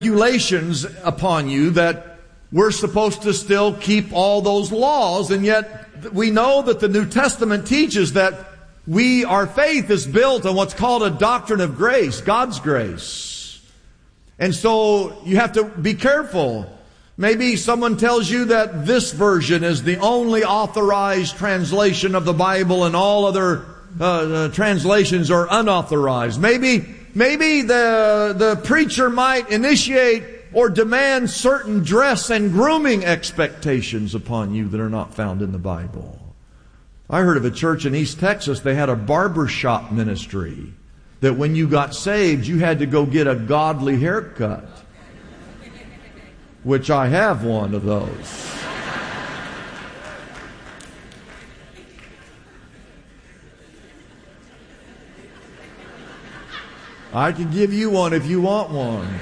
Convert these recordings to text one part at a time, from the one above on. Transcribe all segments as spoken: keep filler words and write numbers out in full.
regulations upon you that we're supposed to still keep all those laws, and yet we know that the New Testament teaches that we, our faith is built on what's called a doctrine of grace, God's grace. And so you have to be careful. Maybe someone tells you that this version is the only authorized translation of the Bible and all other uh, uh, translations are unauthorized. Maybe Maybe the, the preacher might initiate or demand certain dress and grooming expectations upon you that are not found in the Bible. I heard of a church in East Texas, they had a barbershop ministry that when you got saved, you had to go get a godly haircut, which I have one of those. I can give you one if you want one.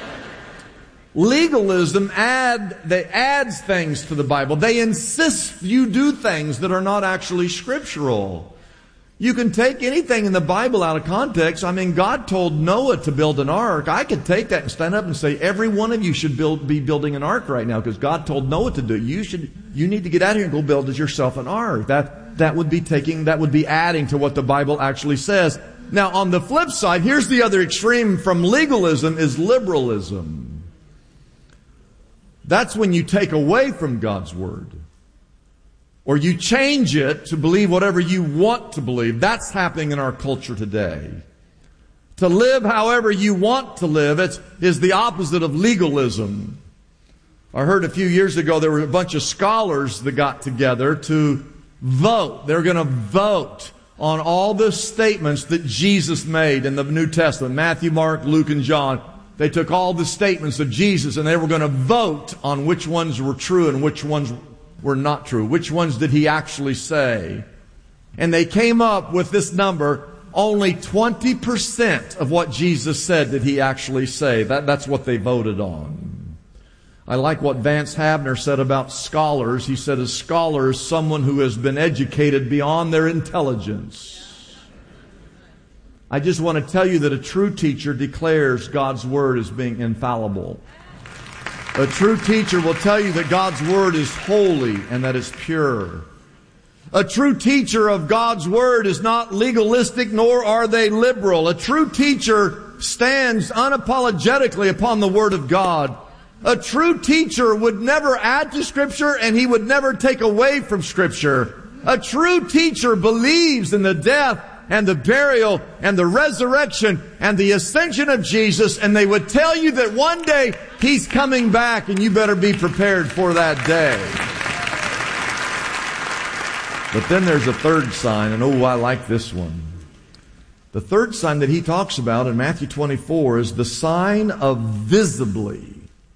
Legalism add, they adds things to the Bible. They insist you do things that are not actually scriptural. You can take anything in the Bible out of context. I mean, God told Noah to build an ark. I could take that and stand up and say, every one of you should build, be building an ark right now because God told Noah to do it. You should, you need to get out here and go build yourself an ark. That, that would be taking, that would be adding to what the Bible actually says. Now, on the flip side, here's the other extreme from legalism is liberalism. That's when you take away from God's Word. Or you change it to believe whatever you want to believe. That's happening in our culture today. To live however you want to live it's, is the opposite of legalism. I heard a few years ago there were a bunch of scholars that got together to vote. They're going to vote on all the statements that Jesus made in the New Testament, Matthew, Mark, Luke, and John. They took all the statements of Jesus and they were going to vote on which ones were true and which ones were not true. Which ones did he actually say? And they came up with this number, only twenty percent of what Jesus said did he actually say. That, that's what they voted on. I like what Vance Havner said about scholars. He said a scholar is someone who has been educated beyond their intelligence. I just want to tell you that a true teacher declares God's Word as being infallible. A true teacher will tell you that God's Word is holy and that it's pure. A true teacher of God's Word is not legalistic, nor are they liberal. A true teacher stands unapologetically upon the Word of God. A true teacher would never add to Scripture and he would never take away from Scripture. A true teacher believes in the death and the burial and the resurrection and the ascension of Jesus, and they would tell you that one day He's coming back and you better be prepared for that day. But then there's a third sign, and oh, I like this one. The third sign that he talks about in Matthew twenty-four is the sign of visibly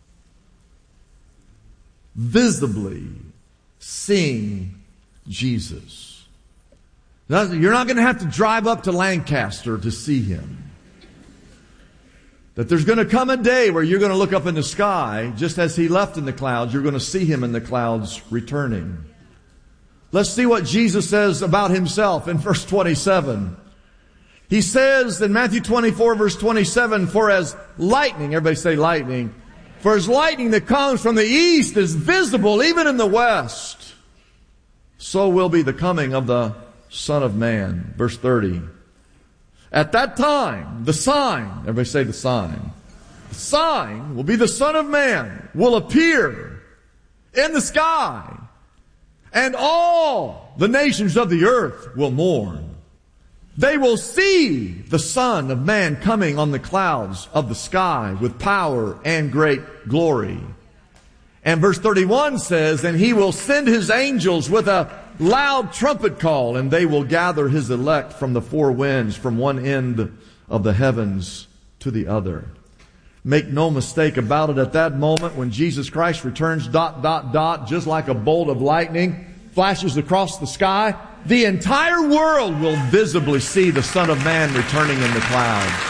visibly seeing Jesus. Now, you're not going to have to drive up to Lancaster to see Him. That there's going to come a day where you're going to look up in the sky, just as He left in the clouds, you're going to see Him in the clouds returning. Let's see what Jesus says about Himself in verse twenty-seven. He says in Matthew twenty-four, verse twenty-seven, for as lightning, everybody say lightning, for as lightning that comes from the east is visible even in the west, so will be the coming of the Son of Man. Verse thirty. At that time, the sign, everybody say the sign. The sign will be the Son of Man will appear in the sky, and all the nations of the earth will mourn. They will see the Son of Man coming on the clouds of the sky with power and great glory. And verse thirty-one says, and He will send His angels with a loud trumpet call, and they will gather His elect from the four winds, from one end of the heavens to the other. Make no mistake about it, at that moment when Jesus Christ returns, dot, dot, dot, just like a bolt of lightning flashes across the sky, the entire world will visibly see the Son of Man returning in the clouds.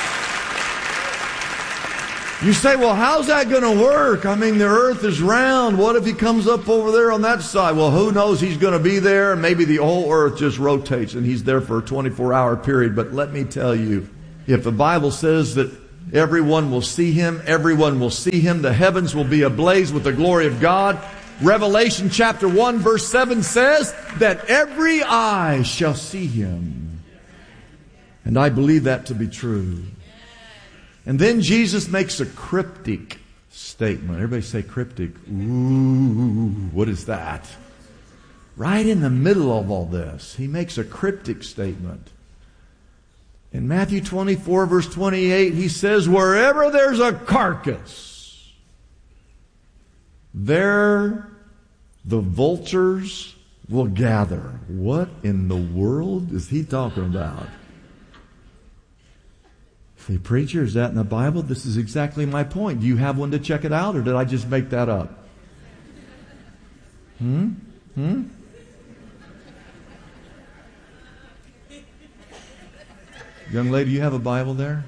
You say, well, how's that going to work? I mean, the earth is round. What if He comes up over there on that side? Well, who knows? He's going to be there. Maybe the whole earth just rotates and He's there for a twenty-four hour period. But let me tell you, if the Bible says that Everyone will see Him. Everyone will see Him. The heavens will be ablaze with the glory of God. Revelation chapter one verse seven says that every eye shall see Him. And I believe that to be true. And then Jesus makes a cryptic statement. Everybody say cryptic. Ooh, what is that? Right in the middle of all this, He makes a cryptic statement. In Matthew twenty-four verse twenty-eight, He says, wherever there's a carcass, there the vultures will gather. What in the world is He talking about? Say, preacher, is that in the Bible? This is exactly my point. Do you have one to check it out, or did I just make that up? Hmm? Hmm? Young lady, you have a Bible there?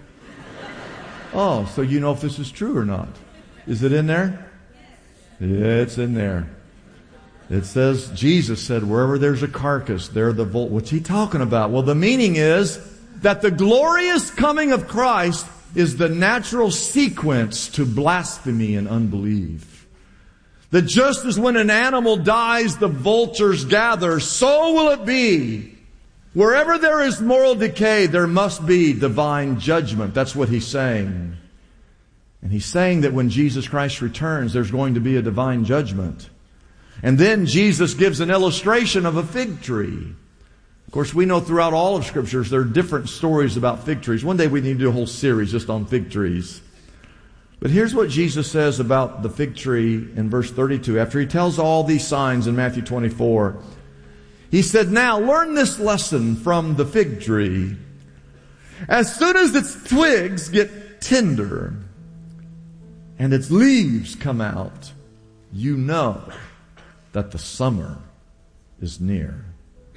Oh, so you know if this is true or not. Is it in there? Yeah, it's in there. It says, Jesus said, wherever there's a carcass, there the vultures. What's He talking about? Well, the meaning is that the glorious coming of Christ is the natural sequence to blasphemy and unbelief. That just as when an animal dies, the vultures gather, so will it be. Wherever there is moral decay, there must be divine judgment. That's what He's saying. And He's saying that when Jesus Christ returns, there's going to be a divine judgment. And then Jesus gives an illustration of a fig tree. Of course, we know throughout all of Scriptures there are different stories about fig trees. One day we need to do a whole series just on fig trees. But here's what Jesus says about the fig tree in verse thirty-two. After He tells all these signs in Matthew twenty-four, He said, now learn this lesson from the fig tree. As soon as its twigs get tender and its leaves come out, you know that the summer is near.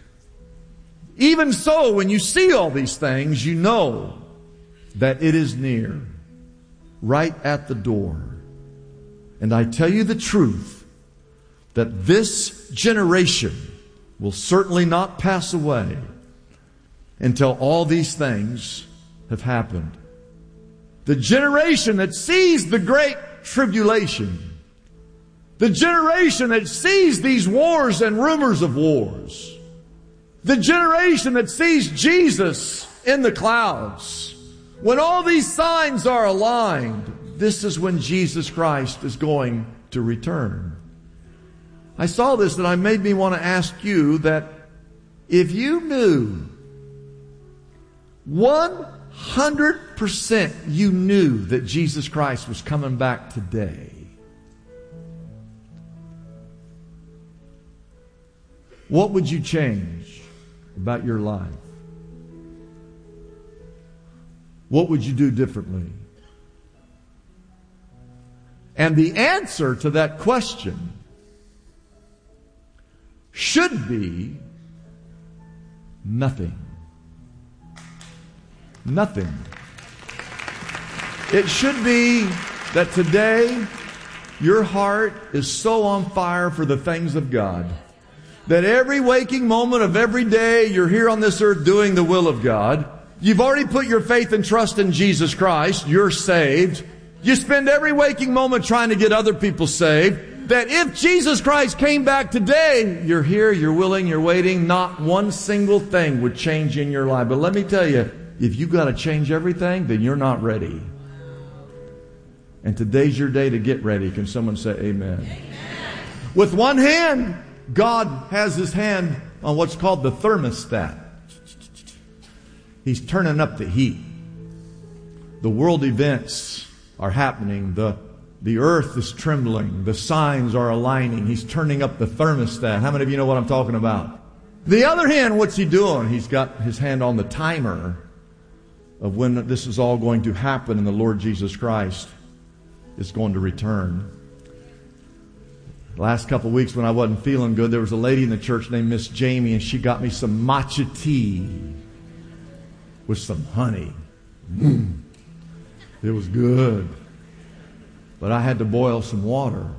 Even so, when you see all these things, you know that it is near, right at the door. And I tell you the truth, that this generation will certainly not pass away until all these things have happened. The generation that sees the great tribulation, the generation that sees these wars and rumors of wars, the generation that sees Jesus in the clouds, when all these signs are aligned, this is when Jesus Christ is going to return. I saw this and it made me want to ask you that if you knew, one hundred percent you knew that Jesus Christ was coming back today, what would you change about your life? What would you do differently? And the answer to that question should be nothing. Nothing. It should be that today your heart is so on fire for the things of God that every waking moment of every day you're here on this earth doing the will of God. You've already put your faith and trust in Jesus Christ. You're saved. You spend every waking moment trying to get other people saved. That if Jesus Christ came back today, you're here, you're willing, you're waiting. Not one single thing would change in your life. But let me tell you, if you've got to change everything, then you're not ready. And today's your day to get ready. Can someone say amen? Amen. With one hand, God has His hand on what's called the thermostat. He's turning up the heat. The world events are happening. The, the earth is trembling. The signs are aligning. He's turning up the thermostat. How many of you know what I'm talking about? The other hand, what's He doing? He's got His hand on the timer of when this is all going to happen and the Lord Jesus Christ is going to return. Last couple of weeks when I wasn't feeling good, there was a lady in the church named Miss Jamie, and she got me some matcha tea with some honey. Mm. It was good. But I had to boil some water.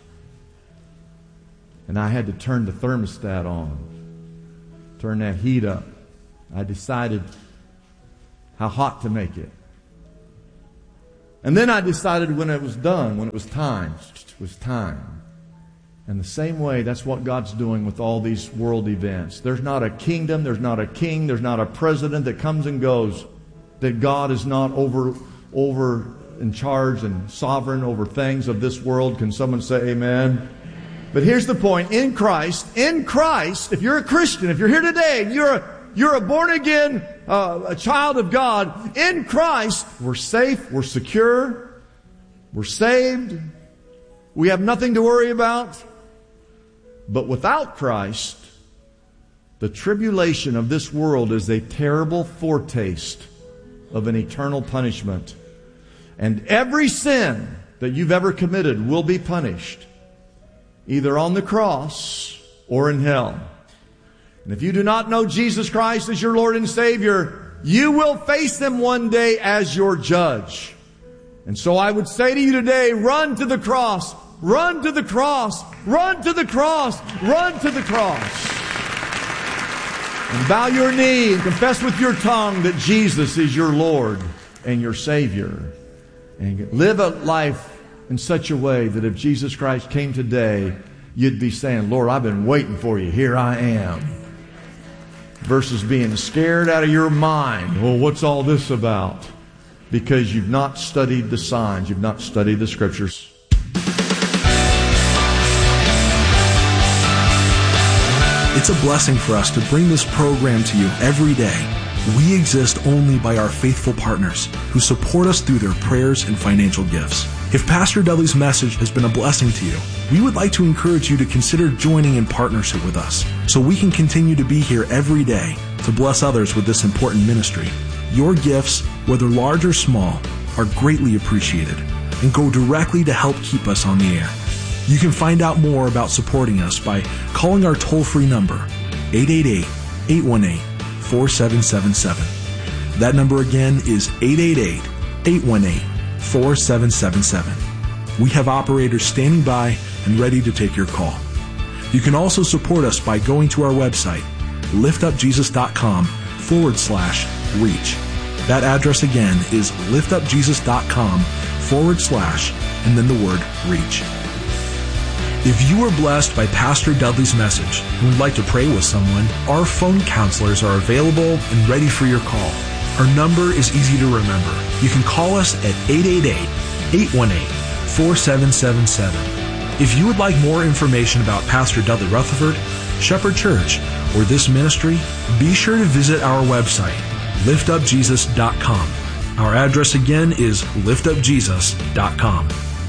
And I had to turn the thermostat on. Turn that heat up. I decided how hot to make it. And then I decided when it was done, when it was time, it was time. And the same way, that's what God's doing with all these world events. There's not a kingdom, there's not a king, there's not a president that comes and goes that God is not over, over in charge and sovereign over things of this world. Can someone say amen? But here's the point. In Christ, in Christ, if you're a Christian, if you're here today and you're a, you're a born-again uh, a child of God, in Christ, we're safe, we're secure, we're saved, we have nothing to worry about. But without Christ, the tribulation of this world is a terrible foretaste of an eternal punishment. And every sin that you've ever committed will be punished, either on the cross or in hell. And if you do not know Jesus Christ as your Lord and Savior, you will face Him one day as your judge. And so I would say to you today, run to the cross, run to the cross, run to the cross, run to the cross. And bow your knee and confess with your tongue that Jesus is your Lord and your Savior. And live a life in such a way that if Jesus Christ came today, you'd be saying, Lord, I've been waiting for you. Here I am. Versus being scared out of your mind. Well, what's all this about? Because you've not studied the signs. You've not studied the Scriptures. It's a blessing for us to bring this program to you every day. We exist only by our faithful partners who support us through their prayers and financial gifts. If Pastor Dudley's message has been a blessing to you, we would like to encourage you to consider joining in partnership with us so we can continue to be here every day to bless others with this important ministry. Your gifts, whether large or small, are greatly appreciated and go directly to help keep us on the air. You can find out more about supporting us by calling our toll-free number, eight eight eight, eight one eight, four seven seven seven. That number again is eight eight eight, eight one eight, four seven seven seven. We have operators standing by and ready to take your call. You can also support us by going to our website, liftupjesus.com forward slash reach. That address again is liftupjesus.com forward slash and then the word reach. If you were blessed by Pastor Dudley's message and would like to pray with someone, our phone counselors are available and ready for your call. Our number is easy to remember. You can call us at eight eight eight, eight one eight, four seven seven seven. If you would like more information about Pastor Dudley Rutherford, Shepherd Church, or this ministry, be sure to visit our website, lift up jesus dot com. Our address again is lift up jesus dot com.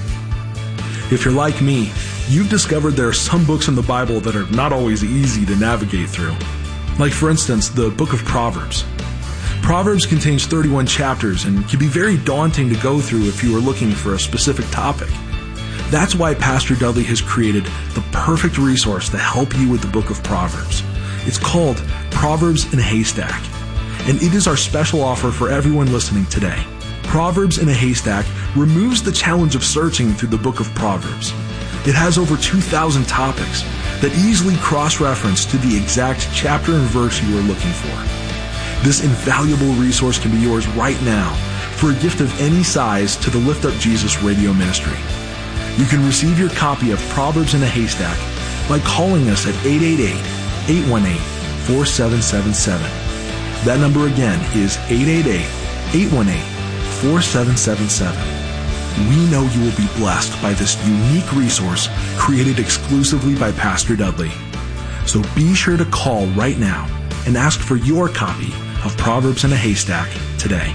If you're like me, you've discovered there are some books in the Bible that are not always easy to navigate through. Like, for instance, the book of Proverbs. Proverbs contains thirty-one chapters and can be very daunting to go through if you are looking for a specific topic. That's why Pastor Dudley has created the perfect resource to help you with the book of Proverbs. It's called Proverbs in a Haystack, and it is our special offer for everyone listening today. Proverbs in a Haystack removes the challenge of searching through the book of Proverbs. It has over two thousand topics that easily cross-reference to the exact chapter and verse you are looking for. This invaluable resource can be yours right now for a gift of any size to the Lift Up Jesus radio ministry. You can receive your copy of Proverbs in a Haystack by calling us at eight eight eight, eight one eight, four seven seven seven. That number again is eight eight eight, eight one eight, four seven seven seven. We know you will be blessed by this unique resource created exclusively by Pastor Dudley. So be sure to call right now and ask for your copy of Proverbs in a Haystack today.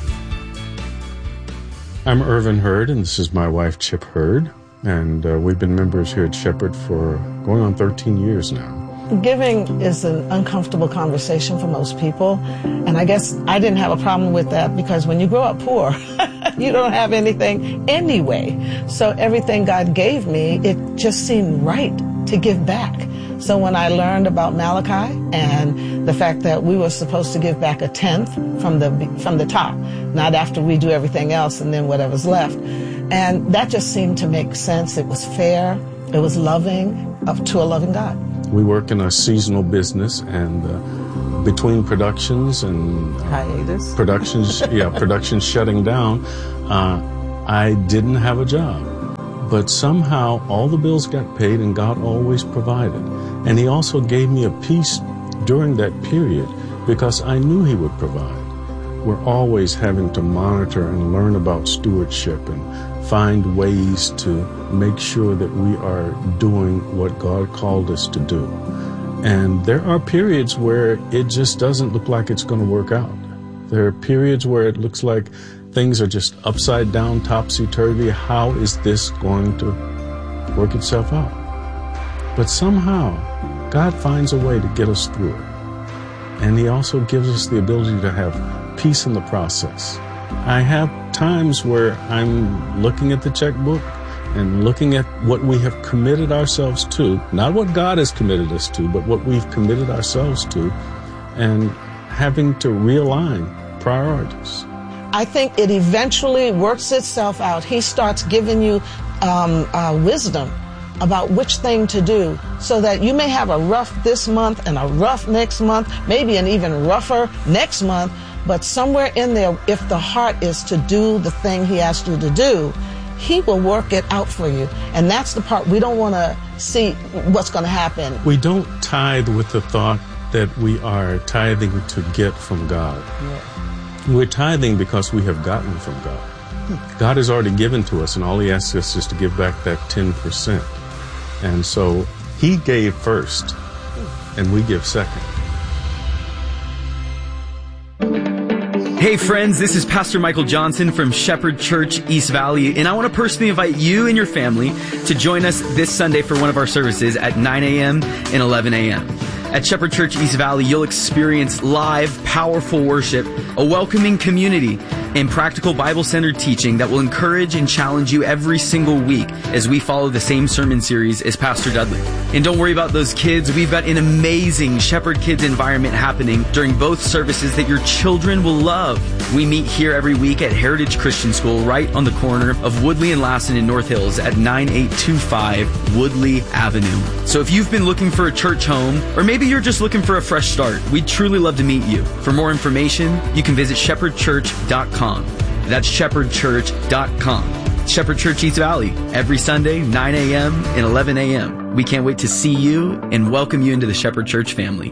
I'm Irvin Hurd, and this is my wife, Chip Hurd, and uh, we've been members here at Shepherd for going on thirteen years now. Giving is an uncomfortable conversation for most people, and I guess I didn't have a problem with that because when you grow up poor, you don't have anything anyway. So everything God gave me, it just seemed right to give back. So when I learned about Malachi and the fact that we were supposed to give back a tenth from the from the top, not after we do everything else and then whatever's left, and that just seemed to make sense. It was fair. It was loving up to a loving God. We work in a seasonal business, and uh, between productions and uh, hiatus, productions, yeah, productions shutting down, uh, I didn't have a job. But somehow all the bills got paid and God always provided. And he also gave me a peace during that period because I knew he would provide. We're always having to monitor and learn about stewardship and find ways to make sure that we are doing what God called us to do. And there are periods where it just doesn't look like it's going to work out. There are periods where it looks like things are just upside down, topsy-turvy. How is this going to work itself out? But somehow, God finds a way to get us through it. And he also gives us the ability to have peace in the process. I have times where I'm looking at the checkbook and looking at what we have committed ourselves to, not what God has committed us to, but what we've committed ourselves to, and having to realign priorities. I think it eventually works itself out. He starts giving you um, uh, wisdom about which thing to do, so that you may have a rough this month and a rough next month, maybe an even rougher next month, but somewhere in there, if the heart is to do the thing he asked you to do, he will work it out for you. And that's the part we don't want to see what's going to happen. We don't tithe with the thought that we are tithing to get from God. Yeah. We're tithing because we have gotten from God. Hmm. God has already given to us, and all he asks us is to give back that ten percent. And so he gave first, and we give second. Hey friends, this is Pastor Michael Johnson from Shepherd Church East Valley, and I want to personally invite you and your family to join us this Sunday for one of our services at nine a.m. and eleven a.m. At Shepherd Church East Valley, you'll experience live, powerful worship, a welcoming community, and practical Bible-centered teaching that will encourage and challenge you every single week as we follow the same sermon series as Pastor Dudley. And don't worry about those kids. We've got an amazing Shepherd Kids environment happening during both services that your children will love. We meet here every week at Heritage Christian School right on the corner of Woodley and Lassen in North Hills at nine eight two five Woodley Avenue. So if you've been looking for a church home, or maybe you're just looking for a fresh start, we'd truly love to meet you. For more information, you can visit shepherd church dot com. That's shepherd church dot com. Shepherd Church East Valley, every Sunday, nine a.m. and eleven a.m. We can't wait to see you and welcome you into the Shepherd Church family.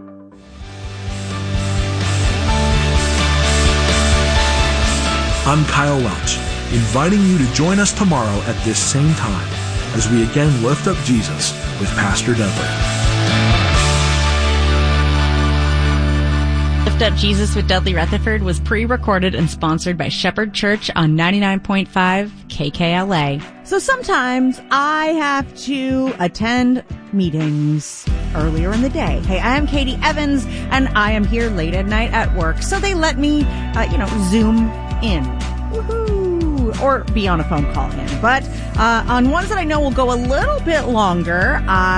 I'm Kyle Welch, inviting you to join us tomorrow at this same time as we again lift up Jesus with Pastor Dudley. Lift Up Jesus with Dudley Rutherford was pre-recorded and sponsored by Shepherd Church on ninety-nine point five K K L A. So sometimes I have to attend meetings earlier in the day. Hey, I am Katie Evans, and I am here late at night at work. So they let me, uh, you know, Zoom in. Woohoo! Or be on a phone call in. But uh, on ones that I know will go a little bit longer,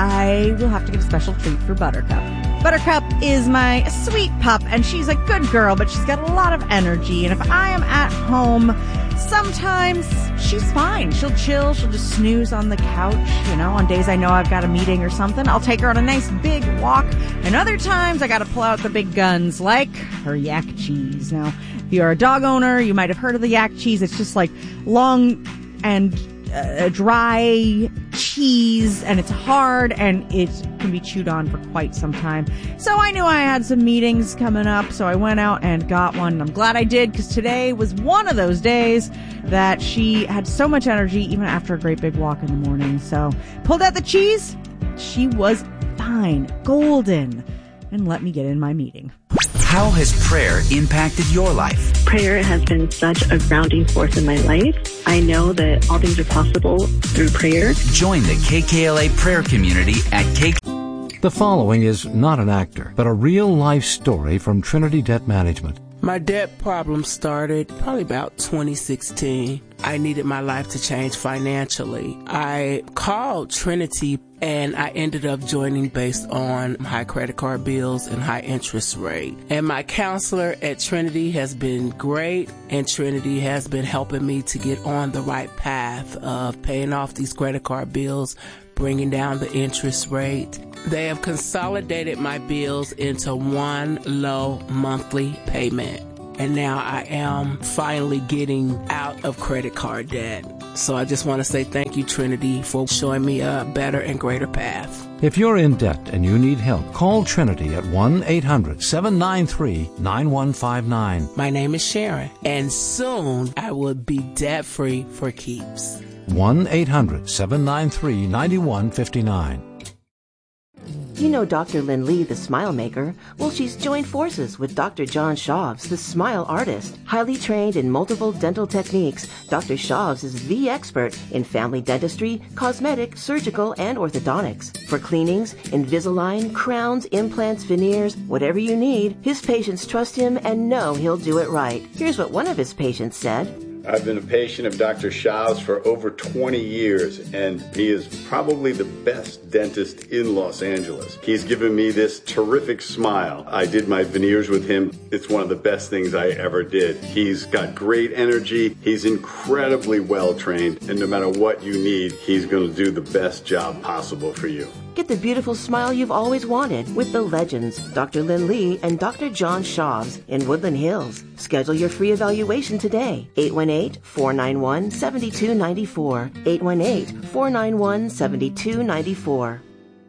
I will have to give a special treat for Buttercup. Buttercup is my sweet pup, and she's a good girl, but she's got a lot of energy. And if I am at home, sometimes she's fine. She'll chill. She'll just snooze on the couch. You know, on days I know I've got a meeting or something, I'll take her on a nice big walk. And other times I got to pull out the big guns, like her yak cheese. Now, if you're a dog owner, you might have heard of the yak cheese. It's just like long and uh, dry cheese, and it's hard, and it can be chewed on for quite some time. So I knew I had some meetings coming up, so I went out and got one. And I'm glad I did, because today was one of those days that she had so much energy, even after a great big walk in the morning. So pulled out the cheese. She was fine, golden, and let me get in my meeting. How has prayer impacted your life? Prayer has been such a grounding force in my life. I know that all things are possible through prayer. Join the K K L A prayer community at K K L A. The following is not an actor, but a real-life story from Trinity Debt Management. My debt problem started probably about twenty sixteen. I needed my life to change financially. I called Trinity, and I ended up joining based on high credit card bills and high interest rate. And my counselor at Trinity has been great, and Trinity has been helping me to get on the right path of paying off these credit card bills, bringing down the interest rate. They have consolidated my bills into one low monthly payment. and now I am finally getting out of credit card debt. So I just want to say thank you, Trinity, for showing me a better and greater path. If you're in debt and you need help, call Trinity at one eight hundred seven nine three nine one five nine. My name is Sharon, and soon I will be debt-free for keeps. one eight hundred seven nine three nine one five nine. You know Doctor Lynn Lee, the Smile Maker? Well, she's joined forces with Doctor John Shavs, the Smile Artist. Highly trained in multiple dental techniques, Doctor Shavs is the expert in family dentistry, cosmetic, surgical, and orthodontics. For cleanings, Invisalign, crowns, implants, veneers, whatever you need, his patients trust him and know he'll do it right. Here's what one of his patients said. I've been a patient of Doctor Shavs for over twenty years, and he is probably the best dentist in Los Angeles. He's given me this terrific smile. I did my veneers with him. It's one of the best things I ever did. He's got great energy. He's incredibly well trained, and no matter what you need, he's going to do the best job possible for you. Get the beautiful smile you've always wanted with the legends, Doctor Lynn Lee and Doctor John Shavs in Woodland Hills. Schedule your free evaluation today. eight one eight, four nine one, seven two nine four. eight one eight, four nine one, seven two nine four.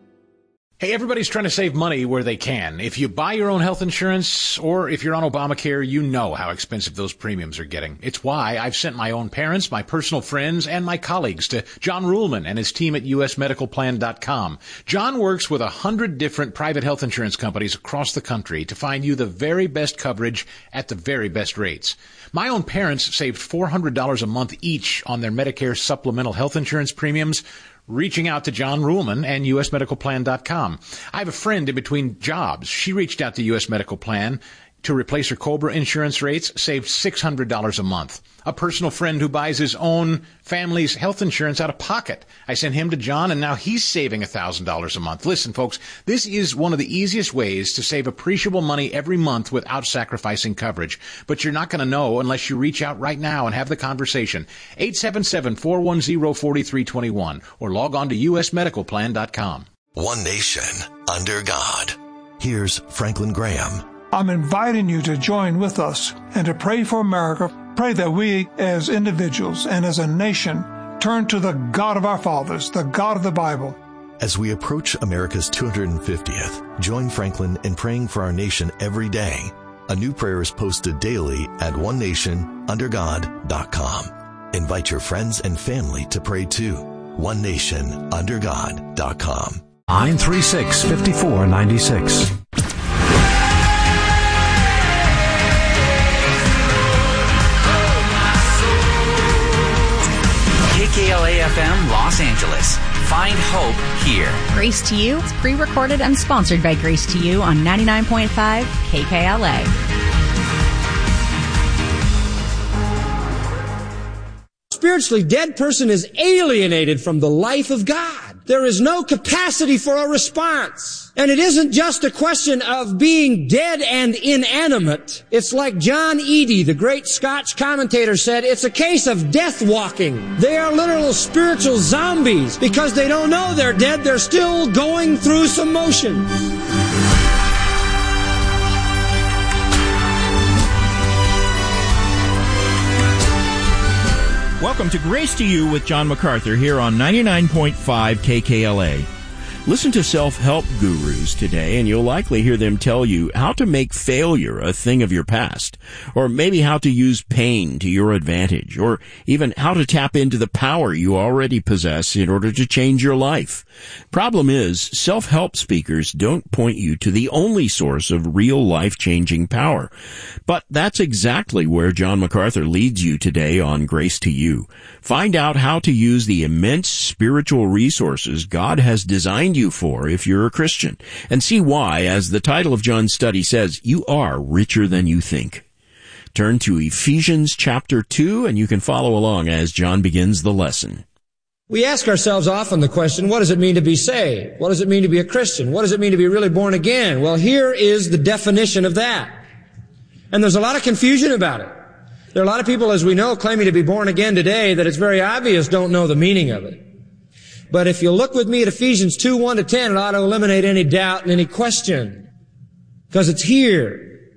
Hey, everybody's trying to save money where they can. If you buy your own health insurance or if you're on Obamacare, you know how expensive those premiums are getting. It's why I've sent my own parents, my personal friends, and my colleagues to John Ruhlman and his team at U S medical plan dot com. John works with a hundred different private health insurance companies across the country to find you the very best coverage at the very best rates. My own parents saved four hundred dollars a month each on their Medicare supplemental health insurance premiums, reaching out to John Ruhlman and U S medical plan dot com. I have a friend in between jobs. She reached out to U S Medical Plan to replace her COBRA insurance rates, saved six hundred dollars a month. A personal friend who buys his own family's health insurance out of pocket. I sent him to John, and now he's saving one thousand dollars a month. Listen, folks, this is one of the easiest ways to save appreciable money every month without sacrificing coverage. But you're not going to know unless you reach out right now and have the conversation. eight seven seven, four one zero, four three two one or log on to U S medical plan dot com. One nation under God. Here's Franklin Graham. I'm inviting you to join with us and to pray for America. Pray that we as individuals and as a nation turn to the God of our fathers, the God of the Bible. As we approach America's two hundred fiftieth, join Franklin in praying for our nation every day. A new prayer is posted daily at one nation under god dot com. Invite your friends and family to pray too. one nation under god dot com. nine three six, five four nine six. K K L A F M Los Angeles. Find hope here. Grace to You is pre-recorded and sponsored by Grace to You on ninety-nine point five K K L A. Spiritually dead person is alienated from the life of God. There is no capacity for a response. And it isn't just a question of being dead and inanimate. It's like John Eadie, the great Scotch commentator, said, it's a case of death walking. They are literal spiritual zombies. Because they don't know they're dead, they're still going through some motions. Welcome to Grace to You with John MacArthur here on ninety-nine point five K K L A. Listen to self-help gurus today, and you'll likely hear them tell you how to make failure a thing of your past, or maybe how to use pain to your advantage, or even how to tap into the power you already possess in order to change your life. Problem is, self-help speakers don't point you to the only source of real life-changing power. But that's exactly where John MacArthur leads you today on Grace to You. Find out how to use the immense spiritual resources God has designed you for if you're a Christian, and see why, as the title of John's study says, you are richer than you think. Turn to Ephesians chapter two, and you can follow along as John begins the lesson. We ask ourselves often the question, what does it mean to be saved? What does it mean to be a Christian? What does it mean to be really born again? Well, here is the definition of that. And there's a lot of confusion about it. There are a lot of people, as we know, claiming to be born again today that it's very obvious don't know the meaning of it. But if you look with me at Ephesians two, one to ten, it ought to eliminate any doubt and any question. Because it's here.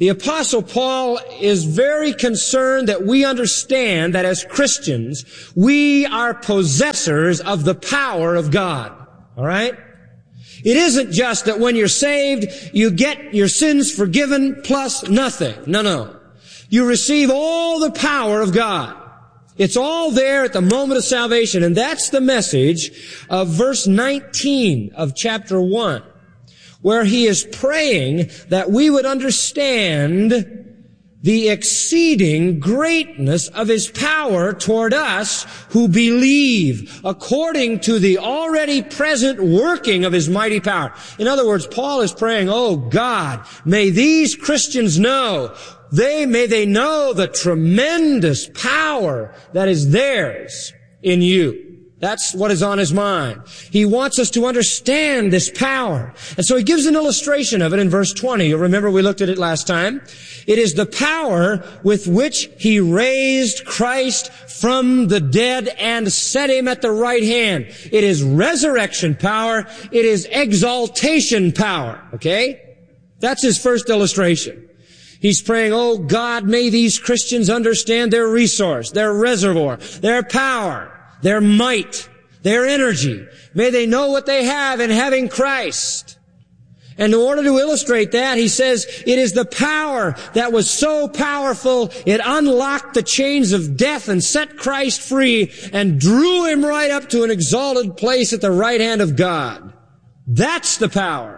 The Apostle Paul is very concerned that we understand that as Christians, we are possessors of the power of God. All right? It isn't just that when you're saved, you get your sins forgiven plus nothing. No, no. You receive all the power of God. It's all there at the moment of salvation. And that's the message of verse nineteen of chapter one, where he is praying that we would understand the exceeding greatness of his power toward us who believe, according to the already present working of his mighty power. In other words, Paul is praying, oh God, may these Christians know, they, may they know the tremendous power that is theirs in you. That's what is on his mind. He wants us to understand this power. And so he gives an illustration of it in verse twenty. You'll remember we looked at it last time. It is the power with which he raised Christ from the dead and set him at the right hand. It is resurrection power. It is exaltation power. Okay? That's his first illustration. He's praying, oh God, may these Christians understand their resource, their reservoir, their power, their might, their energy. May they know what they have in having Christ. And in order to illustrate that, he says, it is the power that was so powerful, it unlocked the chains of death and set Christ free and drew him right up to an exalted place at the right hand of God. That's the power.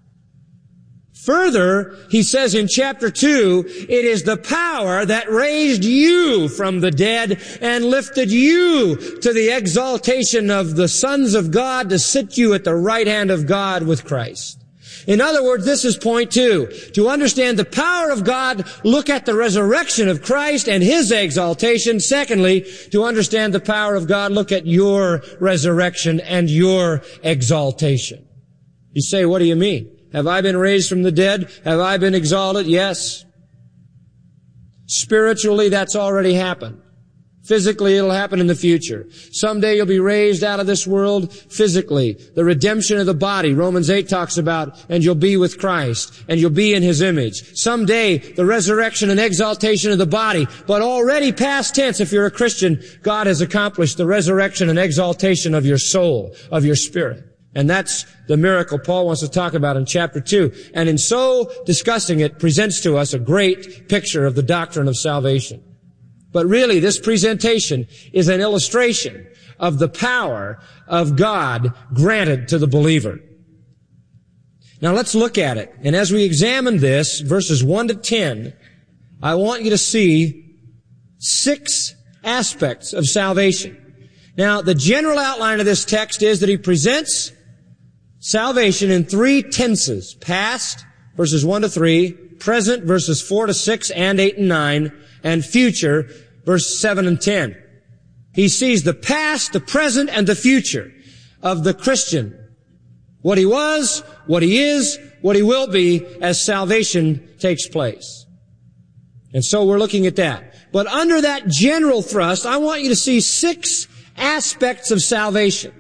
Further, he says in chapter two, it is the power that raised you from the dead and lifted you to the exaltation of the sons of God to sit you at the right hand of God with Christ. In other words, this is point two. To understand the power of God, look at the resurrection of Christ and his exaltation. Secondly, to understand the power of God, look at your resurrection and your exaltation. You say, what do you mean? Have I been raised from the dead? Have I been exalted? Yes. Spiritually, that's already happened. Physically, it'll happen in the future. Someday you'll be raised out of this world physically. The redemption of the body, Romans eight talks about, and you'll be with Christ, and you'll be in his image. Someday, the resurrection and exaltation of the body, but already past tense, if you're a Christian, God has accomplished the resurrection and exaltation of your soul, of your spirit. And that's the miracle Paul wants to talk about in chapter two. And in so discussing it, presents to us a great picture of the doctrine of salvation. But really, this presentation is an illustration of the power of God granted to the believer. Now let's look at it. And as we examine this, verses one to ten, I want you to see six aspects of salvation. Now, the general outline of this text is that he presents salvation in three tenses. Past, verses one to three, present, verses four to six and eight and nine, and future, verse seven and ten. He sees the past, the present, and the future of the Christian. What he was, what he is, what he will be as salvation takes place. And so we're looking at that. But under that general thrust, I want you to see six aspects of salvation.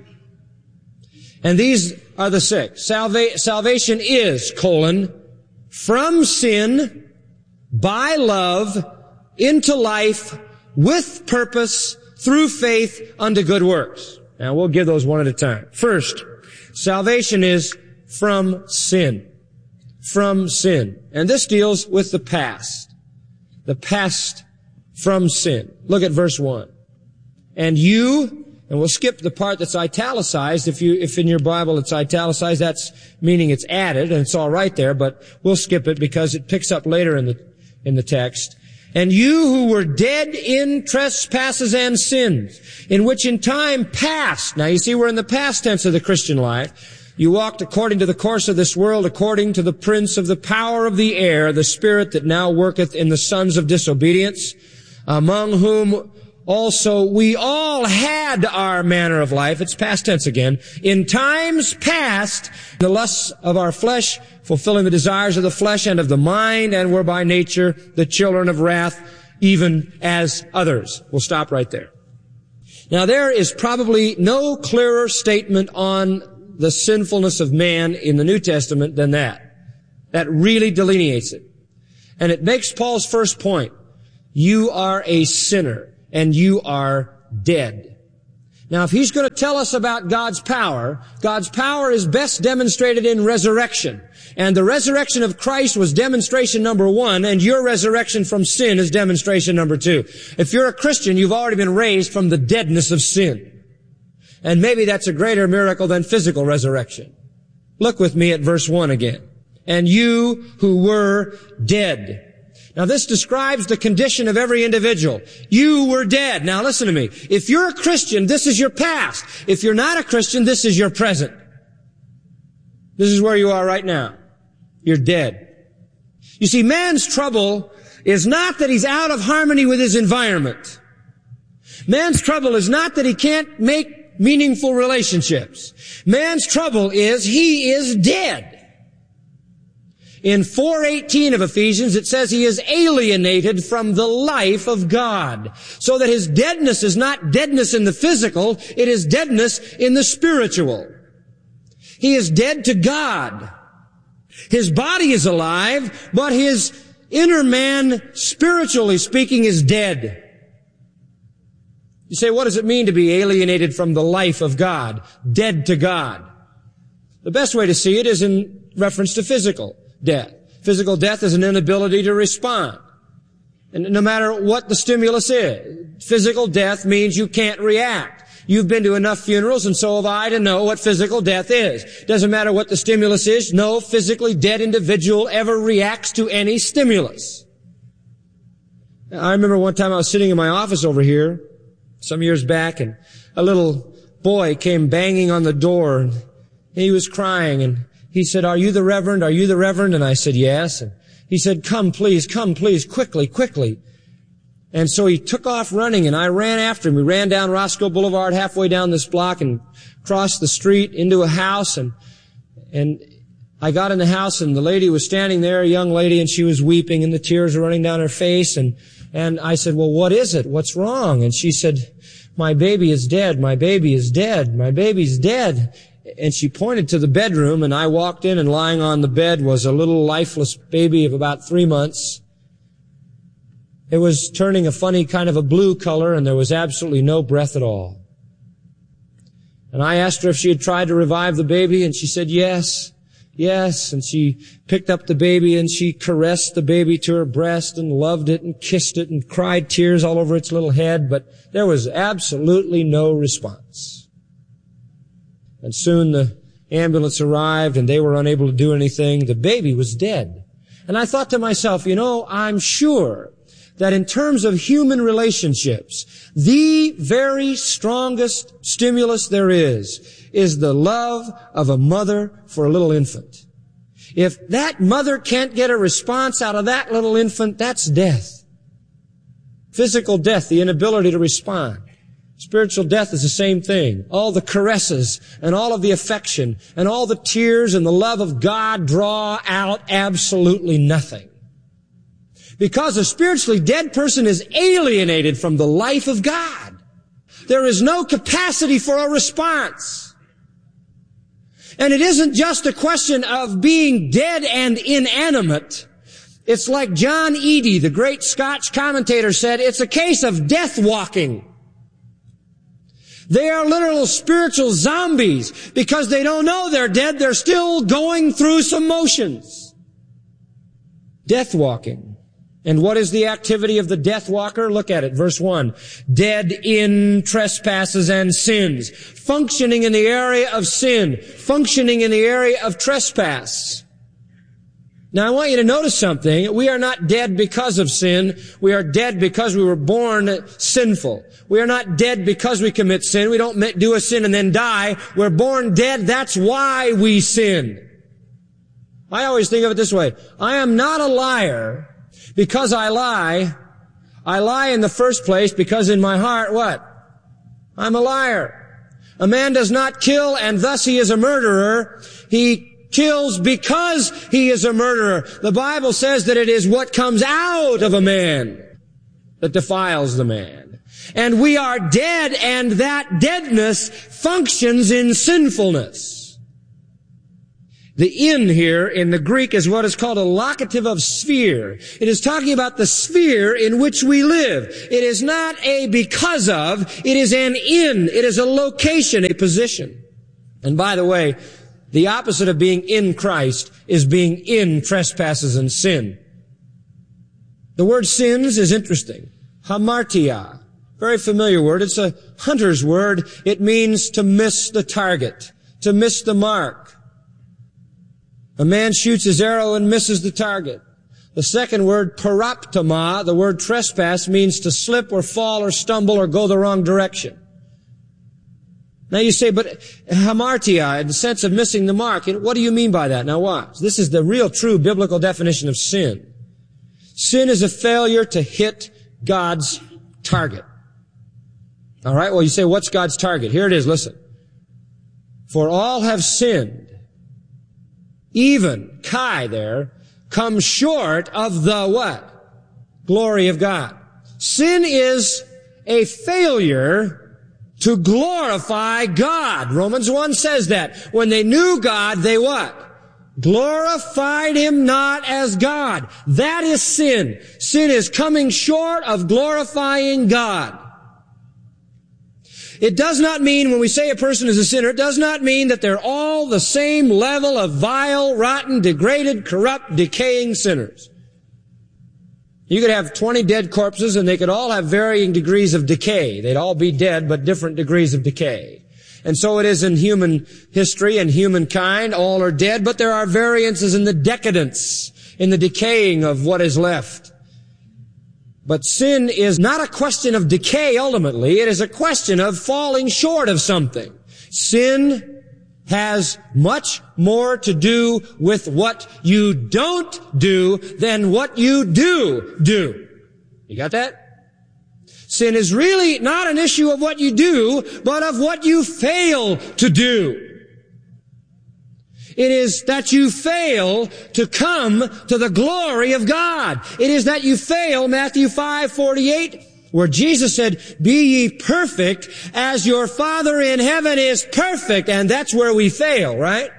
And these are the six. Salva- salvation is, colon, from sin, by love, into life, with purpose, through faith, unto good works. Now we'll give those one at a time. First, salvation is from sin. From sin. And this deals with the past. The past from sin. Look at verse one. And you, and we'll skip the part that's italicized. If you, if in your Bible it's italicized, that's meaning it's added, and it's all right there, but we'll skip it because it picks up later in the, in the text. And you who were dead in trespasses and sins, in which in time past, now you see we're in the past tense of the Christian life, you walked according to the course of this world, according to the prince of the power of the air, the spirit that now worketh in the sons of disobedience, among whom also we all had our manner of life, it's past tense again, in times past, the lusts of our flesh, fulfilling the desires of the flesh and of the mind, and were by nature the children of wrath, even as others. We'll stop right there. Now there is probably no clearer statement on the sinfulness of man in the New Testament than that. That really delineates it. And it makes Paul's first point. You are a sinner, and you are dead. Now, if he's going to tell us about God's power, God's power is best demonstrated in resurrection. And the resurrection of Christ was demonstration number one, and your resurrection from sin is demonstration number two. If you're a Christian, you've already been raised from the deadness of sin. And maybe that's a greater miracle than physical resurrection. Look with me at verse one again. And you who were dead. Now this describes the condition of every individual. You were dead. Now listen to me. If you're a Christian, this is your past. If you're not a Christian, this is your present. This is where you are right now. You're dead. You see, man's trouble is not that he's out of harmony with his environment. Man's trouble is not that he can't make meaningful relationships. Man's trouble is he is dead. In four eighteen of Ephesians, it says he is alienated from the life of God. So that his deadness is not deadness in the physical, it is deadness in the spiritual. He is dead to God. His body is alive, but his inner man, spiritually speaking, is dead. You say, what does it mean to be alienated from the life of God? Dead to God. The best way to see it is in reference to physical death. Physical death is an inability to respond. And no matter what the stimulus is, physical death means you can't react. You've been to enough funerals, and so have I, to know what physical death is. Doesn't matter what the stimulus is, no physically dead individual ever reacts to any stimulus. I remember one time I was sitting in my office over here, some years back, and a little boy came banging on the door, and he was crying, and he said, "Are you the Reverend? Are you the Reverend?" And I said, "Yes." And he said, "Come, please, come, please, quickly, quickly." And so he took off running, and I ran after him. We ran down Roscoe Boulevard, halfway down this block, and crossed the street into a house, and and I got in the house, and the lady was standing there, a young lady, and she was weeping, and the tears were running down her face, and and I said, "Well, what is it? What's wrong?" And she said, "My baby is dead. My baby is dead. My baby's dead." And she pointed to the bedroom, and I walked in, and lying on the bed was a little lifeless baby of about three months. It was turning a funny kind of a blue color, and there was absolutely no breath at all. And I asked her if she had tried to revive the baby, and she said yes, yes. And she picked up the baby, and she caressed the baby to her breast and loved it and kissed it and cried tears all over its little head, but there was absolutely no response. And soon the ambulance arrived, and they were unable to do anything. The baby was dead. And I thought to myself, you know, I'm sure that in terms of human relationships, the very strongest stimulus there is, is the love of a mother for a little infant. If that mother can't get a response out of that little infant, that's death. Physical death, the inability to respond. Spiritual death is the same thing. All the caresses and all of the affection and all the tears and the love of God draw out absolutely nothing. Because a spiritually dead person is alienated from the life of God. There is no capacity for a response. And it isn't just a question of being dead and inanimate. It's like John Eadie, the great Scotch commentator, said, it's a case of death walking. They are literal spiritual zombies because they don't know they're dead. They're still going through some motions. Death walking. And what is the activity of the death walker? Look at it, verse one. Dead in trespasses and sins. Functioning in the area of sin. Functioning in the area of trespass. Now I want you to notice something. We are not dead because of sin. We are dead because we were born sinful. We are not dead because we commit sin. We don't do a sin and then die. We're born dead. That's why we sin. I always think of it this way. I am not a liar because I lie. I lie in the first place because in my heart, what? I'm a liar. A man does not kill and thus he is a murderer. He kills because he is a murderer. The Bible says that it is what comes out of a man that defiles the man. And we are dead, and that deadness functions in sinfulness. The in here in the Greek is what is called a locative of sphere. It is talking about the sphere in which we live. It is not a because of, it is an in. It is a location, a position. And by the way, the opposite of being in Christ is being in trespasses and sin. The word sins is interesting. Hamartia. Very familiar word. It's a hunter's word. It means to miss the target, to miss the mark. A man shoots his arrow and misses the target. The second word, paraptoma, the word trespass, means to slip or fall or stumble or go the wrong direction. Now you say, but hamartia, in the sense of missing the mark, what do you mean by that? Now watch. This is the real true biblical definition of sin. Sin is a failure to hit God's target. All right, well you say, what's God's target? Here it is, listen. For all have sinned, even, Kai there, come short of the what? Glory of God. Sin is a failure to glorify God. Romans one says that. When they knew God, they what? Glorified Him not as God. That is sin. Sin is coming short of glorifying God. It does not mean, when we say a person is a sinner, it does not mean that they're all the same level of vile, rotten, degraded, corrupt, decaying sinners. You could have twenty dead corpses and they could all have varying degrees of decay. They'd all be dead, but different degrees of decay. And so it is in human history and humankind. All are dead, but there are variances in the decadence, in the decaying of what is left. But sin is not a question of decay ultimately. It is a question of falling short of something. Sin has much more to do with what you don't do than what you do do. You got that? Sin is really not an issue of what you do, but of what you fail to do. It is that you fail to come to the glory of God. It is that you fail, Matthew five forty-eight, where Jesus said, be ye perfect as your Father in heaven is perfect. And that's where we fail, right?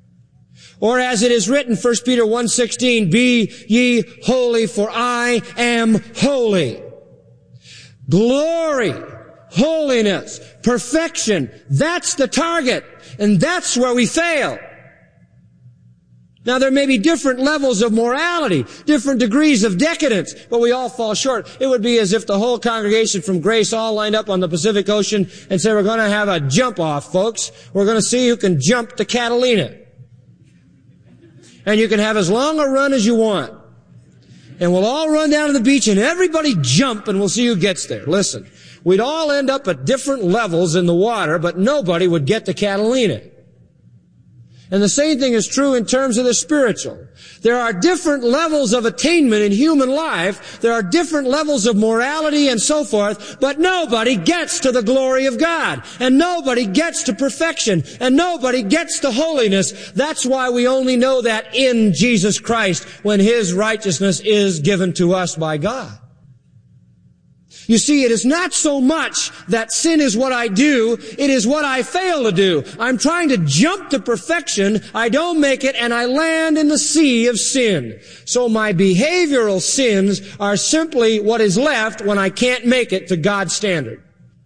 Or as it is written, First Peter one sixteen, be ye holy for I am holy. Glory, holiness, perfection, that's the target. And that's where we fail. Now there may be different levels of morality, different degrees of decadence, but we all fall short. It would be as if the whole congregation from Grace all lined up on the Pacific Ocean and said, we're going to have a jump off, folks. We're going to see who can jump to Catalina. And you can have as long a run as you want. And we'll all run down to the beach and everybody jump and we'll see who gets there. Listen, we'd all end up at different levels in the water, but nobody would get to Catalina. And the same thing is true in terms of the spiritual. There are different levels of attainment in human life. There are different levels of morality and so forth, but nobody gets to the glory of God. And nobody gets to perfection. And nobody gets to holiness. That's why we only know that in Jesus Christ when His righteousness is given to us by God. You see, it is not so much that sin is what I do, it is what I fail to do. I'm trying to jump to perfection, I don't make it, and I land in the sea of sin. So my behavioral sins are simply what is left when I can't make it to God's standard.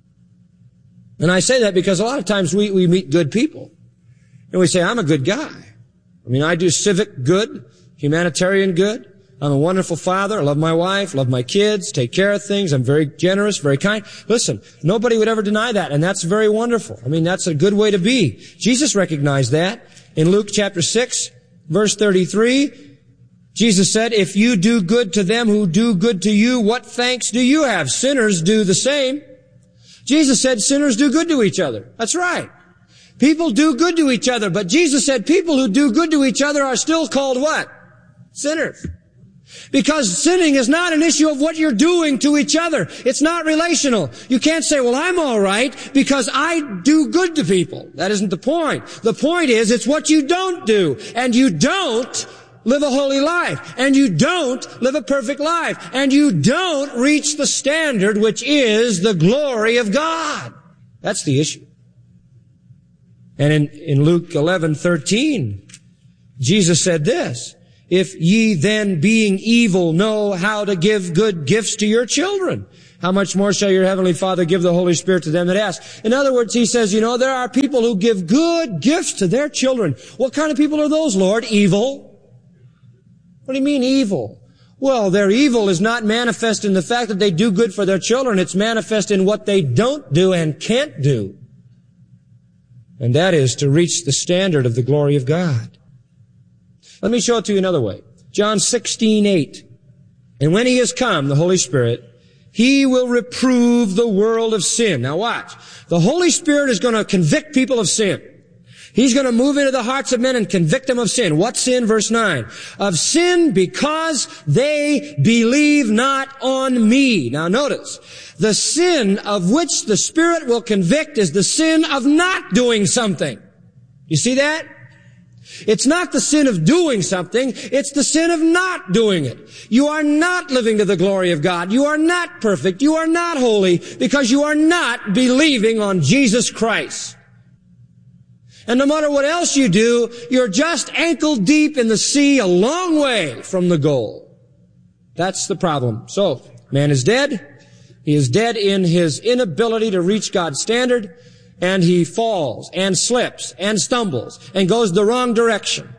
And I say that because a lot of times we, we meet good people. And we say, I'm a good guy. I mean, I do civic good, humanitarian good. I'm a wonderful father. I love my wife, love my kids, take care of things. I'm very generous, very kind. Listen, nobody would ever deny that, and that's very wonderful. I mean, that's a good way to be. Jesus recognized that. In Luke chapter six, verse thirty-three, Jesus said, if you do good to them who do good to you, what thanks do you have? Sinners do the same. Jesus said sinners do good to each other. That's right. People do good to each other, but Jesus said people who do good to each other are still called what? Sinners. Because sinning is not an issue of what you're doing to each other. It's not relational. You can't say, well, I'm all right because I do good to people. That isn't the point. The point is it's what you don't do. And you don't live a holy life. And you don't live a perfect life. And you don't reach the standard which is the glory of God. That's the issue. And in, in Luke eleven thirteen, Jesus said this, if ye then being evil know how to give good gifts to your children, how much more shall your heavenly Father give the Holy Spirit to them that ask? In other words, he says, you know, there are people who give good gifts to their children. What kind of people are those, Lord? Evil. What do you mean evil? Well, their evil is not manifest in the fact that they do good for their children. It's manifest in what they don't do and can't do. And that is to reach the standard of the glory of God. Let me show it to you another way. John sixteen eight. And when he is come, the Holy Spirit, he will reprove the world of sin. Now watch. The Holy Spirit is going to convict people of sin. He's going to move into the hearts of men and convict them of sin. What sin? Verse nine. Of sin because they believe not on me. Now notice, the sin of which the Spirit will convict is the sin of not doing something. You see that? It's not the sin of doing something, it's the sin of not doing it. You are not living to the glory of God. You are not perfect. You are not holy because you are not believing on Jesus Christ. And no matter what else you do, you're just ankle deep in the sea a long way from the goal. That's the problem. So, man is dead. He is dead in his inability to reach God's standard. And he falls and slips and stumbles and goes the wrong direction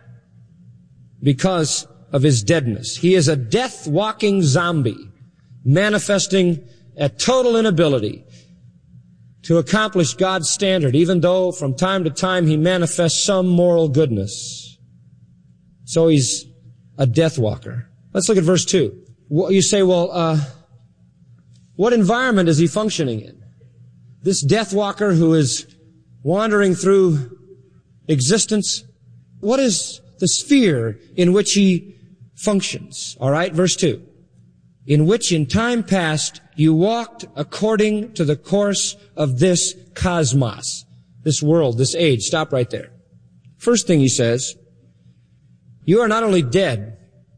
because of his deadness. He is a death-walking zombie manifesting a total inability to accomplish God's standard, even though from time to time he manifests some moral goodness. So he's a death walker. Let's look at verse two. You say, well, uh, what environment is he functioning in? This death walker who is wandering through existence, what is the sphere in which he functions? All right, verse two. In which in time past you walked according to the course of this cosmos, this world, this age. Stop right there. First thing he says, you are not only dead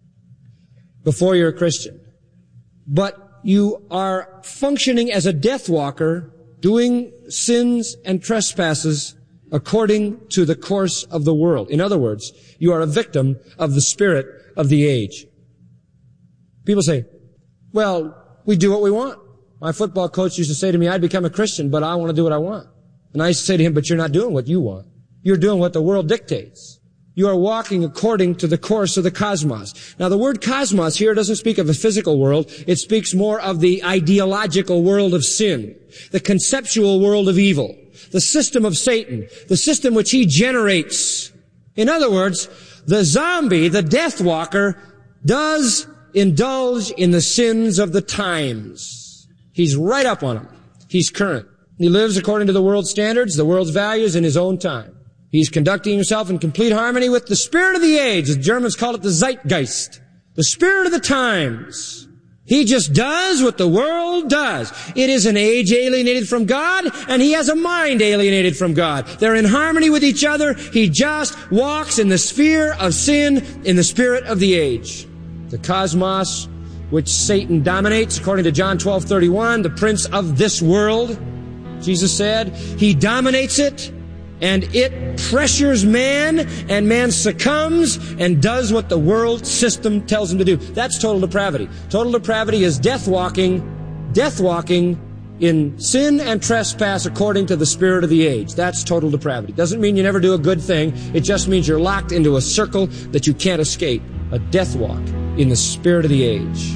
before you're a Christian, but you are functioning as a death walker, doing sins and trespasses according to the course of the world. In other words, you are a victim of the spirit of the age. People say, well, we do what we want. My football coach used to say to me, I'd become a Christian, but I want to do what I want. And I used to say to him, but you're not doing what you want. You're doing what the world dictates. You are walking according to the course of the cosmos. Now, the word cosmos here doesn't speak of a physical world. It speaks more of the ideological world of sin, the conceptual world of evil, the system of Satan, the system which he generates. In other words, the zombie, the death walker, does indulge in the sins of the times. He's right up on them. He's current. He lives according to the world's standards, the world's values in his own time. He's conducting himself in complete harmony with the spirit of the age. The Germans call it the Zeitgeist, the spirit of the times. He just does what the world does. It is an age alienated from God, and he has a mind alienated from God. They're in harmony with each other. He just walks in the sphere of sin, in the spirit of the age. The cosmos, which Satan dominates, according to John twelve thirty-one, the prince of this world, Jesus said, he dominates it. And it pressures man, and man succumbs and does what the world system tells him to do. That's total depravity. Total depravity is death walking, death walking in sin and trespass according to the spirit of the age. That's total depravity. Doesn't mean you never do a good thing. It just means you're locked into a circle that you can't escape. A death walk in the spirit of the age.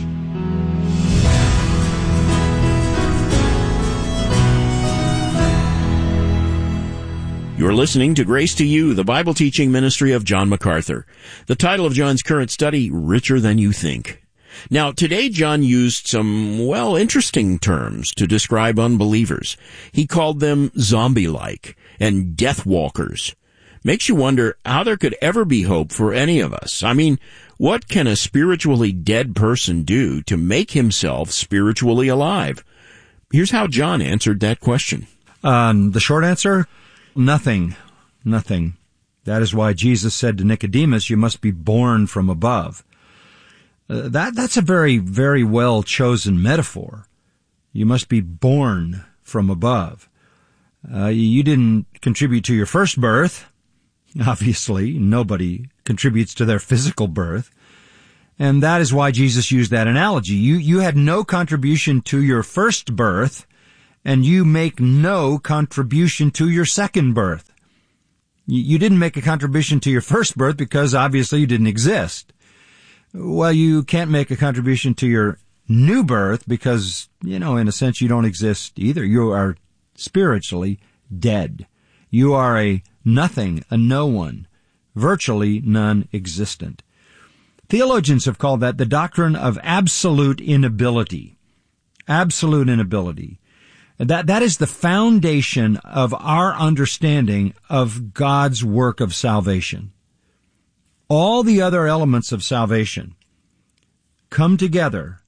You're listening to Grace to You, the Bible teaching ministry of John MacArthur. The title of John's current study, Richer Than You Think. Now, today John used some, well, interesting terms to describe unbelievers. He called them zombie-like and death walkers. Makes you wonder how there could ever be hope for any of us. I mean, what can a spiritually dead person do to make himself spiritually alive? Here's how John answered that question. Um, the short answer? Nothing. Nothing. That is why Jesus said to Nicodemus, you must be born from above. Uh, that, that's a very, very well chosen metaphor. You must be born from above. Uh, you didn't contribute to your first birth. Obviously, nobody contributes to their physical birth. And that is why Jesus used that analogy. You, you had no contribution to your first birth, and you make no contribution to your second birth. You, you didn't make a contribution to your first birth because obviously you didn't exist. Well, you can't make a contribution to your new birth because, you know, in a sense you don't exist either. You are spiritually dead. You are a nothing, a no one, virtually non-existent. Theologians have called that the doctrine of absolute inability. Absolute inability. That, that is the foundation of our understanding of God's work of salvation. All the other elements of salvation come together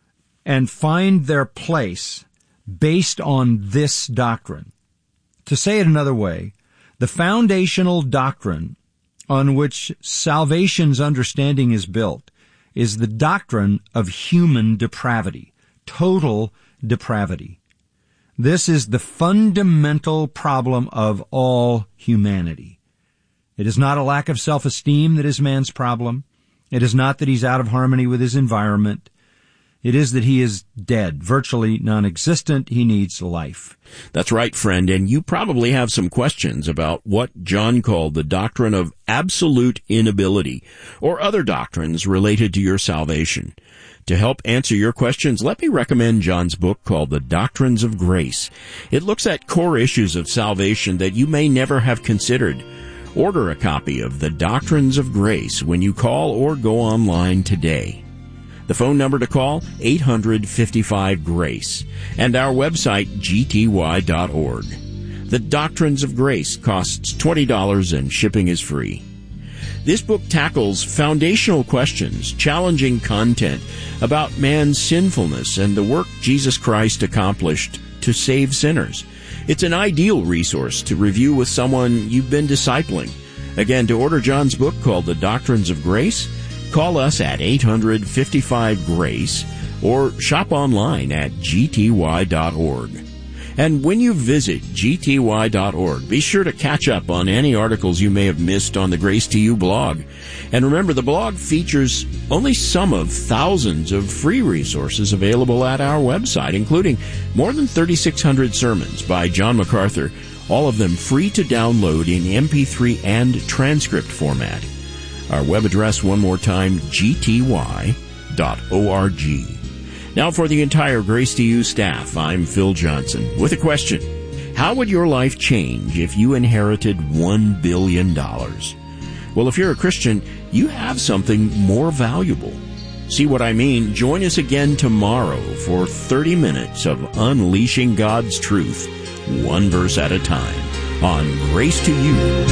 and find their place based on this doctrine. To say it another way, the foundational doctrine on which salvation's understanding is built is the doctrine of human depravity, total depravity. This is the fundamental problem of all humanity. It is not a lack of self-esteem that is man's problem. It is not that he's out of harmony with his environment. It is that he is dead, virtually non-existent. He needs life. That's right, friend, and you probably have some questions about what John called the doctrine of absolute inability, or other doctrines related to your salvation. To help answer your questions, let me recommend John's book called The Doctrines of Grace. It looks at core issues of salvation that you may never have considered. Order a copy of The Doctrines of Grace when you call or go online today. The phone number to call, eight hundred fifty-five GRACE, and our website, g t y dot org. The Doctrines of Grace costs twenty dollars and shipping is free. This book tackles foundational questions, challenging content about man's sinfulness and the work Jesus Christ accomplished to save sinners. It's an ideal resource to review with someone you've been discipling. Again, to order John's book called The Doctrines of Grace, call us at eight hundred fifty-five GRACE or shop online at g t y dot org. And when you visit g t y dot org, be sure to catch up on any articles you may have missed on the Grace to You blog. And remember, the blog features only some of thousands of free resources available at our website, including more than thirty-six hundred sermons by John MacArthur, all of them free to download in M P three and transcript format. Our web address, one more time, g t y dot org. Now for the entire Grace to You staff, I'm Phil Johnson with a question. How would your life change if you inherited one billion dollars? Well, if you're a Christian, you have something more valuable. See what I mean? Join us again tomorrow for thirty minutes of unleashing God's truth, one verse at a time, on Grace to You.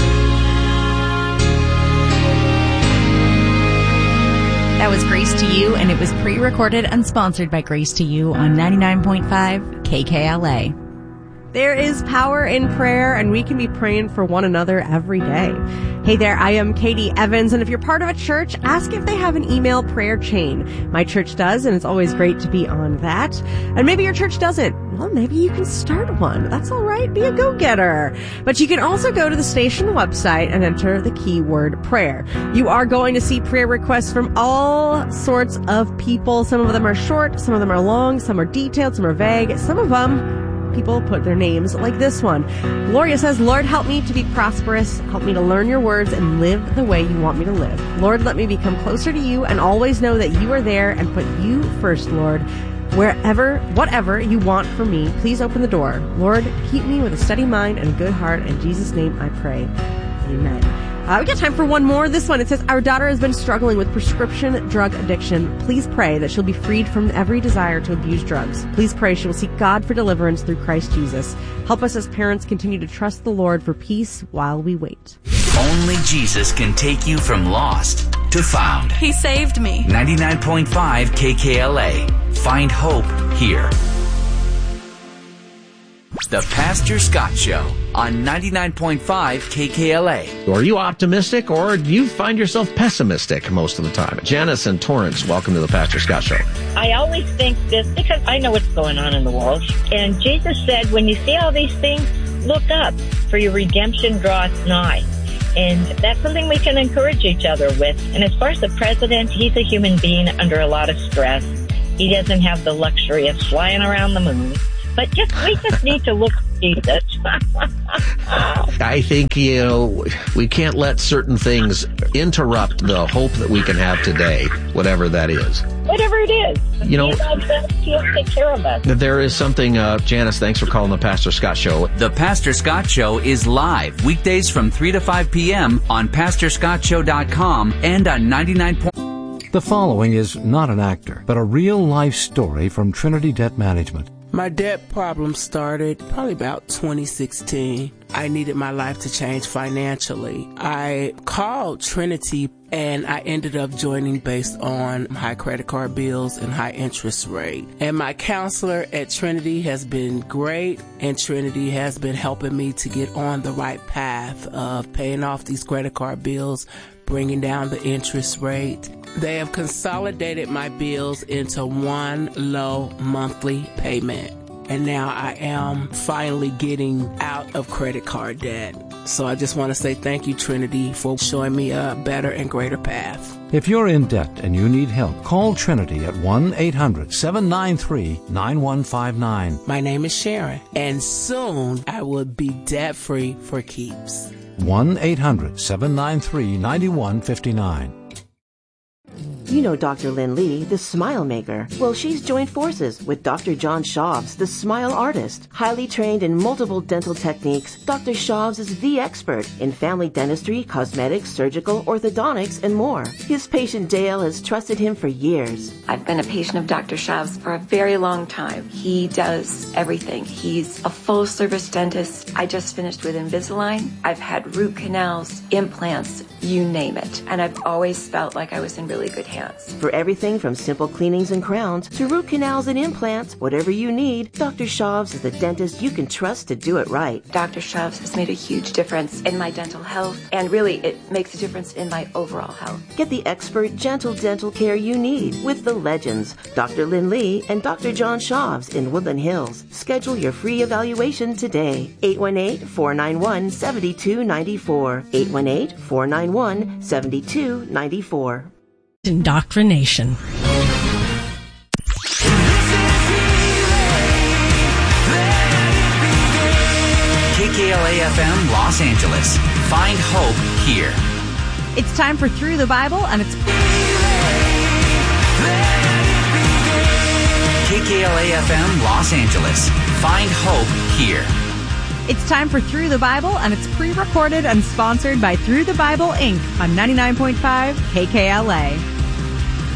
That was Grace to You, and it was pre-recorded and sponsored by Grace to You on ninety-nine point five K K L A. There is power in prayer, and we can be praying for one another every day. Hey there, I am Katie Evans, and if you're part of a church, ask if they have an email prayer chain. My church does, and it's always great to be on that. And maybe your church doesn't. Well, maybe you can start one. That's all right. Be a go-getter. But you can also go to the station website and enter the keyword prayer. You are going to see prayer requests from all sorts of people. Some of them are short, some of them are long, some are detailed, some are vague. Some of them, people put their names like this one. Gloria says, Lord, help me to be prosperous. Help me to learn your words and live the way you want me to live. Lord, let me become closer to you and always know that you are there and put you first, Lord. Wherever, whatever you want for me, please open the door. Lord, keep me with a steady mind and a good heart. In Jesus' name I pray. Amen. Uh, we got time for one more. This one, it says, our daughter has been struggling with prescription drug addiction. Please pray that she'll be freed from every desire to abuse drugs. Please pray she will seek God for deliverance through Christ Jesus. Help us as parents continue to trust the Lord for peace while we wait. Only Jesus can take you from lost to found. He saved me. ninety-nine point five K K L A. Find hope here. The Pastor Scott Show on ninety-nine point five K K L A. Are you optimistic or do you find yourself pessimistic most of the time? Janice and Torrance, welcome to the Pastor Scott Show. I always think this because I know what's going on in the world. And Jesus said, when you see all these things, look up, for your redemption draweth nigh. And that's something we can encourage each other with. And as far as the president, he's a human being under a lot of stress. He doesn't have the luxury of flying around the moon. But just we just need to look at Jesus. I think, you know, we can't let certain things interrupt the hope that we can have today, whatever that is. Whatever it is. You know, he'll take care of us. There is something, uh, Janice, thanks for calling the Pastor Scott Show. The Pastor Scott Show is live weekdays from three to five p.m. on pastor scott show dot com and on ninety-nine point. The following is not an actor, but a real-life story from Trinity Debt Management. My debt problem started probably about twenty sixteen. I needed my life to change financially. I called Trinity and I ended up joining based on high credit card bills and high interest rate. And my counselor at Trinity has been great, and Trinity has been helping me to get on the right path of paying off these credit card bills, bringing down the interest rate. They have consolidated my bills into one low monthly payment. And now I am finally getting out of credit card debt. So I just want to say thank you, Trinity, for showing me a better and greater path. If you're in debt and you need help, call Trinity at one eight hundred seven nine three nine one five nine. My name is Sharon, and soon I will be debt-free for keeps. one eight hundred seven nine three nine one five nine. You know Doctor Lynn Lee, the Smile Maker. Well, she's joined forces with Doctor John Schaubs, the Smile Artist. Highly trained in multiple dental techniques, Doctor Schaubs is the expert in family dentistry, cosmetics, surgical, orthodontics, and more. His patient Dale has trusted him for years. I've been a patient of Doctor Schaubs for a very long time. He does everything. He's a full-service dentist. I just finished with Invisalign. I've had root canals, implants, you name it. And I've always felt like I was in really good hands. For everything from simple cleanings and crowns to root canals and implants, whatever you need, Doctor Schaubs is the dentist you can trust to do it right. Doctor Schaubs has made a huge difference in my dental health, and really it makes a difference in my overall health. Get the expert, gentle dental care you need with the legends, Doctor Lynn Lee and Doctor John Schaubs in Woodland Hills. Schedule your free evaluation today. eight one eight, four nine one, seven two nine four. eight one eight, four nine one, seven two nine four. Indoctrination. K K L A F M Los Angeles. Find hope here. It's time for Through the Bible, and it's K K L A F M Los Angeles. Find hope here. It's time for Through the Bible, and it's pre-recorded and sponsored by Through the Bible Incorporated on ninety-nine point five K K L A.